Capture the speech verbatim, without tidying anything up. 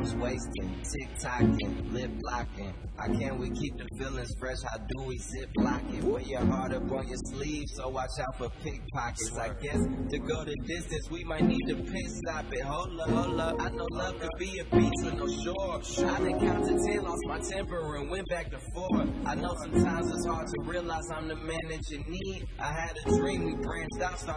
watch wasting, tick-tocking, lip locking. How can we keep the feelings fresh? How do we zip lock it? Wear your heart up on your sleeve, so watch out for pickpockets. I guess to go the distance, we might need to pit stop it. Hold up, hold up. I know love could be a beach with no shore. I done count to ten, lost my temper and went back to four. I know sometimes it's hard to realize I'm the man that you need. I had a dream, we branched out, started